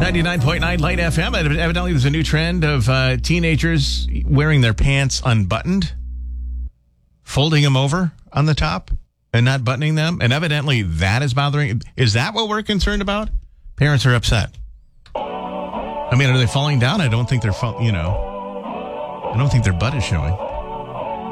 99.9 Light FM. Evidently, there's a new trend of teenagers wearing their pants unbuttoned, folding them over on the top, and not buttoning them. And evidently, that is bothering. Is that what we're concerned about? Parents are upset. I mean, are they falling down? I don't think they're, I don't think their butt is showing.